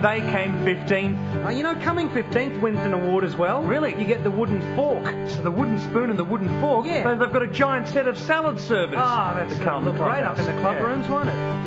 they came 15th. You know, coming 15th wins an award as well. Really? You get the wooden fork. So the wooden spoon and the wooden fork. Yeah. They've got a giant set of salad servers. That's to come look great up in the club Yeah. rooms, won't it?